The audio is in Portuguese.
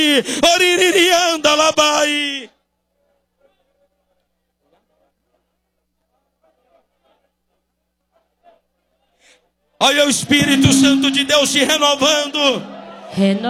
Oriririanda labai. Olha o Espírito Santo de Deus se renovando.